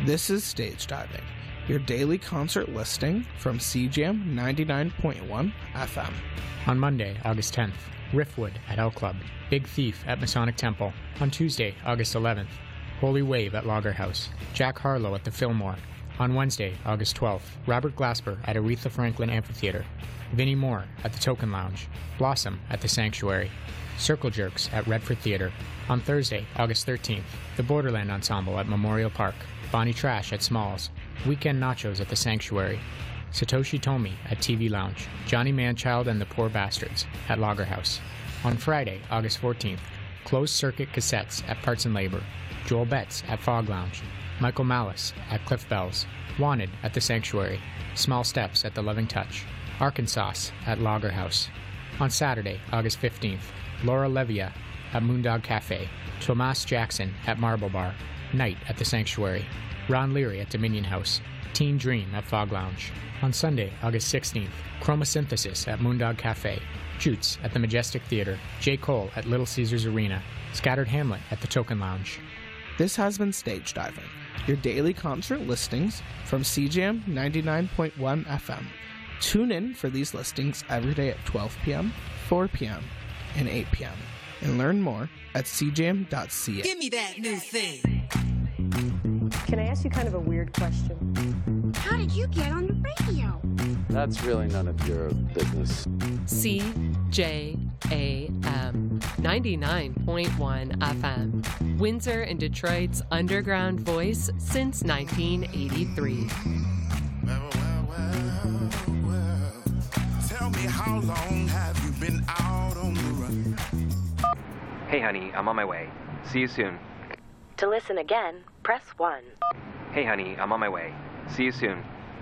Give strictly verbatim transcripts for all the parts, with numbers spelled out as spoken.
This is Stage Diving, your daily concert listing from C J A M ninety-nine point one F M. On Monday, August tenth, Riffwood at L Club, Big Thief at Masonic Temple. On Tuesday, August eleventh, Holy Wave at Lager House, Jack Harlow at the Fillmore. On Wednesday, August twelfth, Robert Glasper at Aretha Franklin Amphitheater, Vinnie Moore at the Token Lounge, Blossom at the Sanctuary, Circle Jerks at Redford Theater. On Thursday, August thirteenth, the Borderland Ensemble at Memorial Park, Bonnie Trash at Smalls, Weekend Nachos at the Sanctuary, Satoshi Tomi at T V Lounge, Johnny Manchild and the Poor Bastards at Lager House. On Friday, August fourteenth, Closed Circuit Cassettes at Parts and Labor, Joel Betts at Fog Lounge, Michael Malice at Cliff Bells, Wanted at the Sanctuary, Small Steps at the Loving Touch, Arkansas at Lager House. On Saturday, August fifteenth, Laura Levia at Moondog Cafe, Tomas Jackson at Marble Bar, Night at the Sanctuary, Ron Leary at Dominion House, Teen Dream at Fog Lounge. On Sunday, August sixteenth, Chromosynthesis at Moondog Cafe, Jutes at the Majestic Theater, J. Cole at Little Caesars Arena, Scattered Hamlet at the Token Lounge. This has been Stage Diving, your daily concert listings from C J A M ninety-nine point one F M. Tune in for these listings every day at twelve p.m., four p.m., and eight p.m. and learn more at c j m dot c a. Give me that new thing. Can I ask you kind of a weird question? How did you get on the radio? That's really none of your business. C J A M ninety-nine point one F M. Windsor and Detroit's underground voice since nineteen eighty-three. Well, well, well, well. Tell me, how long have you been out on the run? Hey honey, I'm on my way. See you soon. To listen again, press one. Hey honey, I'm on my way. See you soon.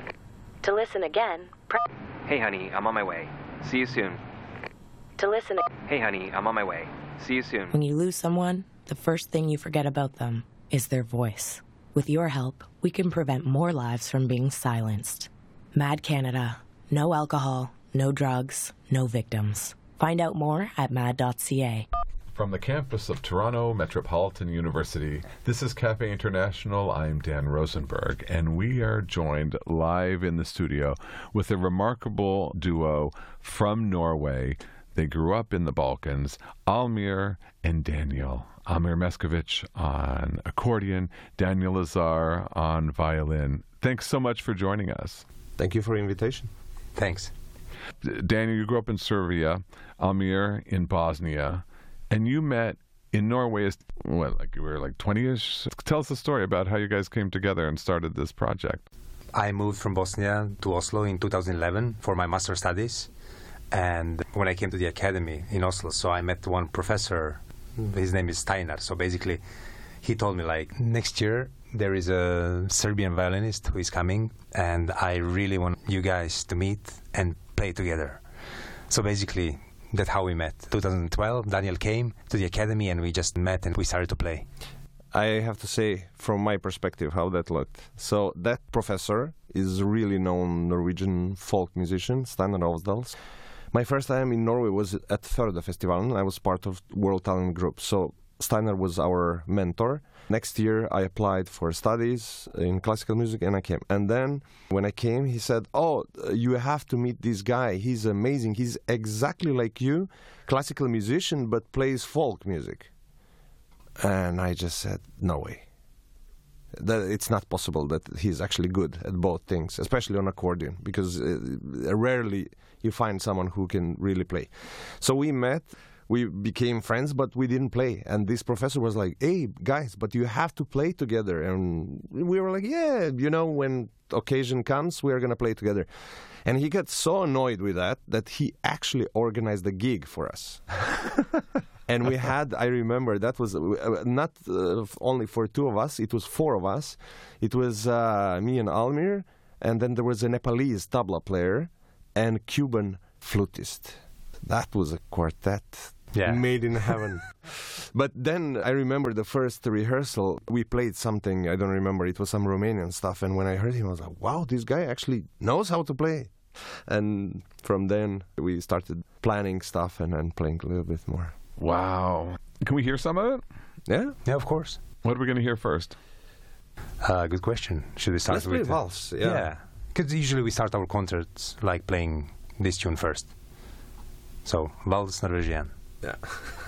To listen again, press... Hey honey, I'm on my way. See you soon. To listen... Hey honey, I'm on my way. See you soon. When you lose someone, the first thing you forget about them is their voice. With your help, we can prevent more lives from being silenced. Mad Canada. No alcohol, no drugs, no victims. Find out more at mad dot c a. From the campus of Toronto Metropolitan University, this is Cafe International. I'm Dan Rosenberg, and we are joined live in the studio with a remarkable duo from Norway. They grew up in the Balkans, Almir and Daniel. Amir Meskovich on accordion, Daniel Lazar on violin. Thanks so much for joining us. Thank you for the invitation. Thanks. Daniel, you grew up in Serbia, Amir in Bosnia. And you met in Norway as, what, like you were like twenty-ish? Tell us the story about how you guys came together and started this project. I moved from Bosnia to Oslo in two thousand eleven for my master's studies. And when I came to the academy in Oslo, so I met one professor. His name is Steiner. So basically, he told me, like, next year there is a Serbian violinist who is coming, and I really want you guys to meet and play together. So basically, that's how we met. twenty twelve, Daniel came to the academy and we just met and we started to play. I have to say, from my perspective, how that looked. So that professor is a really known Norwegian folk musician, Steinar Ovsdal. My first time in Norway was at Førde-festivalen. I was part of World Talent Group. So Steinar was our mentor. Next year, I applied for studies in classical music, and I came. And then, when I came, he said, oh, you have to meet this guy. He's amazing. He's exactly like you, classical musician, but plays folk music. And I just said, no way. That it's not possible that he's actually good at both things, especially on accordion, because uh, rarely you find someone who can really play. So we met. We became friends, but we didn't play. And this professor was like, hey, guys, but you have to play together. And we were like, yeah, you know, when occasion comes, we are going to play together. And he got so annoyed with that that he actually organized a gig for us. And we had, I remember, that was uh, not uh, only for two of us, it was four of us. It was uh, me and Almir, and then there was a Nepalese tabla player and Cuban flutist. That was a quartet. Yeah. Made in heaven. But then I remember the first rehearsal, we played something, I don't remember, it was some Romanian stuff, and when I heard him, I was like, wow, this guy actually knows how to play. And from then, we started planning stuff and then playing a little bit more. Wow. Can we hear some of it? Yeah. Yeah, of course. What are we going to hear first? Uh, good question. Should we start Let's with play valse, yeah. Because usually we start our concerts like playing this tune first. So, Valse Norvégienne. Yeah.